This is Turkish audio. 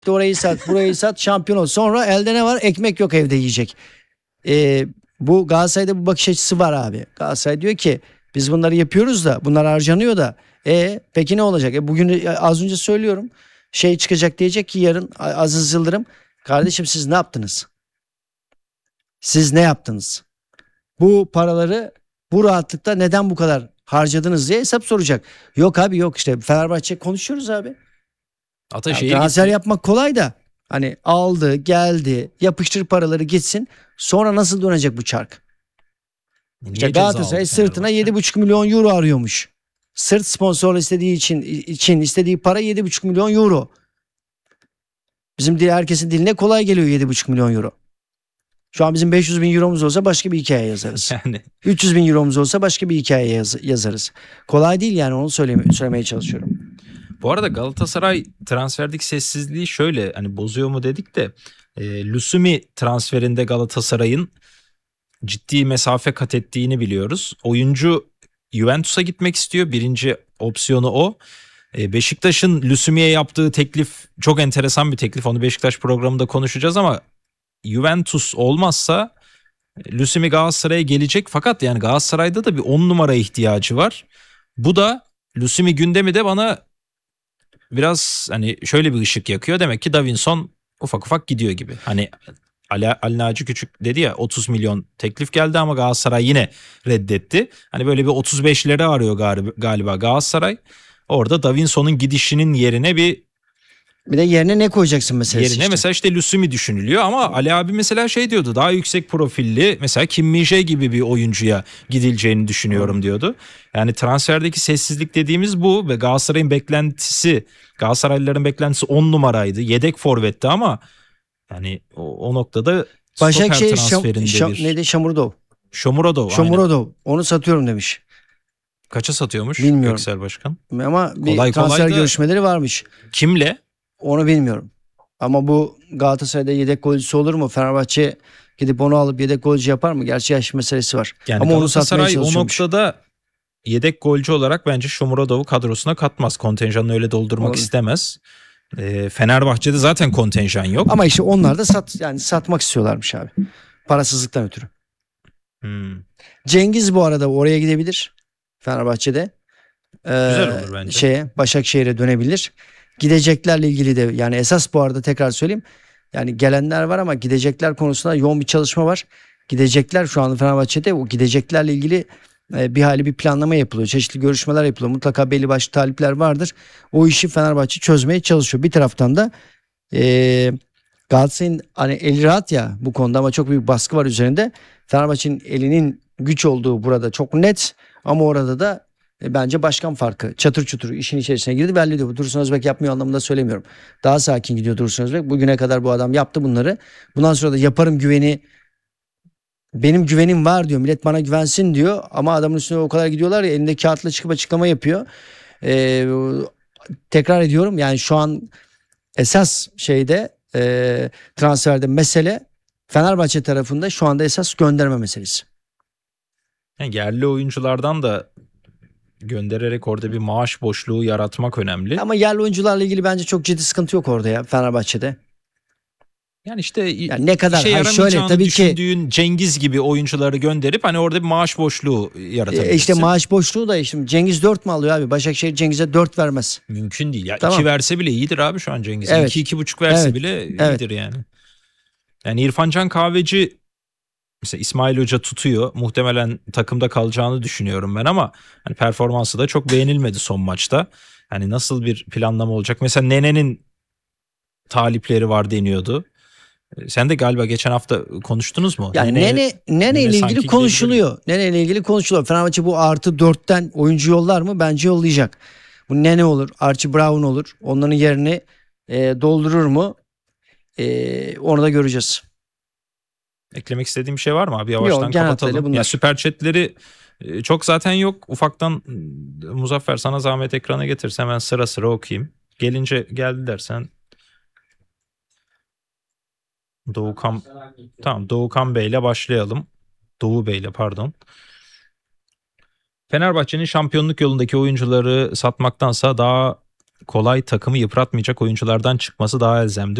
orayı sat, burayı sat, şampiyon ol. Sonra elde ne var? Ekmek yok, evde yiyecek. Bu Galatasaray'da bu bakış açısı var abi. Galatasaray diyor ki biz bunları yapıyoruz da bunlar harcanıyor da peki ne olacak? Bugün az önce söylüyorum, şey çıkacak, diyecek ki yarın Aziz Yıldırım, kardeşim siz ne yaptınız? Siz ne yaptınız? Bu paraları bu rahatlıkta neden bu kadar harcadınız diye hesap soracak. Yok abi, yok, işte Fenerbahçe konuşuyoruz abi. Transfer yapmak kolay da hani aldı geldi, yapıştır paraları gitsin, sonra nasıl dönecek bu çark? İşte Galatasaray sırtına 7,5 milyon euro arıyormuş. Sırt sponsor istediği için istediği para 7,5 milyon euro. Bizim herkesin diline kolay geliyor 7,5 milyon euro. Şu an bizim 500 bin euromuz olsa başka bir hikaye yazarız. Yani 300 bin euromuz olsa başka bir hikaye yazarız. Kolay değil yani, onu söylemeye çalışıyorum. bu arada Galatasaray transferdeki sessizliği şöyle hani bozuyor mu dedik de Lusumi transferinde Galatasaray'ın ciddi mesafe kat ettiğini biliyoruz. Oyuncu Juventus'a gitmek istiyor. Birinci opsiyonu o. Beşiktaş'ın Lusumi'ye yaptığı teklif çok enteresan bir teklif. Onu Beşiktaş programında konuşacağız ama Juventus olmazsa Lusumi Galatasaray'a gelecek. Fakat yani Galatasaray'da da bir 10 numara ihtiyacı var. Bu da Lusumi gündemi de bana biraz hani şöyle bir ışık yakıyor. Demek ki Davinson ufak ufak gidiyor gibi. Hani Ali Naci Küçük dedi ya 30 milyon teklif geldi ama Galatasaray yine reddetti. Hani böyle bir 35'leri arıyor galiba Galatasaray. Orada Davinson'un gidişinin yerine bir de yerine ne koyacaksın mesela? Yerine mesela işte Lusumi düşünülüyor ama Ali abi mesela şey diyordu, daha yüksek profilli mesela Kim Min-jae gibi bir oyuncuya gidileceğini düşünüyorum diyordu. Yani transferdeki sessizlik dediğimiz bu ve Galatasaraylıların beklentisi 10 numaraydı. Yedek forvetti ama yani o noktada Başakşehir transferinde Shomurodov. Shomurodov. Onu satıyorum demiş. Kaça satıyormuş? Bilmiyorum. Göksel Başkan. Ama bir transfer görüşmeleri varmış. Kimle? Onu bilmiyorum. Ama bu Galatasaray'da yedek golcüsü olur mu? Fenerbahçe gidip onu alıp yedek golcü yapar mı? Gerçi yaş meselesi var. Yani ama Galatasaray o noktada yedek golcü olarak bence Shomurodov'u kadrosuna katmaz. Kontenjanını öyle doldurmak istemez. Fenerbahçe'de zaten kontenjan yok. Ama işte onlar da satmak istiyorlarmış abi. Parasızlıktan ötürü. Cengiz bu arada oraya gidebilir. Fenerbahçe'de. Güzel olur bence. Başakşehir'e dönebilir. Gideceklerle ilgili de yani esas, bu arada tekrar söyleyeyim. Yani gelenler var ama gidecekler konusunda yoğun bir çalışma var. Gidecekler şu anda Fenerbahçe'de, o gideceklerle ilgili bir planlama yapılıyor. Çeşitli görüşmeler yapılıyor. Mutlaka belli başlı talipler vardır. O işi Fenerbahçe çözmeye çalışıyor. Bir taraftan da Galatasaray'ın hani eli rahat ya bu konuda ama çok büyük baskı var üzerinde. Fenerbahçe'nin elinin güç olduğu burada çok net ama orada da bence başkan farkı çatır çutur işin içerisine girdi. Belli diyor. Dursun Özbek yapmıyor anlamında söylemiyorum. Daha sakin gidiyor Dursun Özbek. Bugüne kadar bu adam yaptı bunları. Bundan sonra da yaparım güveni, benim güvenim var diyor. Millet bana güvensin diyor. Ama adamın üstüne o kadar gidiyorlar ya, elinde kağıtla çıkıp açıklama yapıyor. Tekrar ediyorum yani şu an esas transferde mesele Fenerbahçe tarafında şu anda esas gönderme meselesi. Yani yerli oyunculardan da göndererek orada bir maaş boşluğu yaratmak önemli. Ama yerli oyuncularla ilgili bence çok ciddi sıkıntı yok orada ya Fenerbahçe'de. Yani işte ne kadar şöyle tabii düşündüğün Cengiz gibi oyuncuları gönderip hani orada bir maaş boşluğu yaratabilirsin. İşte maaş boşluğu da işte Cengiz 4 mu alıyor abi? Başakşehir Cengiz'e 4 vermez. Mümkün değil ya. Tamam. 2 verse bile iyidir abi şu an Cengiz. Evet. 2-2,5 verse bile iyidir yani. Yani İrfan Can Kahveci mesela İsmail Hoca tutuyor. Muhtemelen takımda kalacağını düşünüyorum ben ama hani performansı da çok beğenilmedi son maçta. Hani nasıl bir planlama olacak? Mesela Nene'nin talipleri var deniyordu. Sen de galiba geçen hafta konuştunuz mu? Yani Nene ile ilgili konuşuluyor. Nene ile ilgili konuşuluyor. Fenerbahçe bu +4'ten oyuncu yollar mı? Bence yollayacak. Bu Nene olur, Archie Brown olur. Onların yerini doldurur mu? Onu da göreceğiz. Eklemek istediğim bir şey var mı abi? Yavaştan kapatalım. Ya süper chatleri çok zaten yok. Ufaktan Muzaffer sana zahmet ekrana getirse hemen sıra sıra okuyayım. Geldi dersen. Doğukan Bey ile başlayalım. Doğu Bey ile pardon. Fenerbahçe'nin şampiyonluk yolundaki oyuncuları satmaktansa daha kolay takımı yıpratmayacak oyunculardan çıkması daha elzemdir.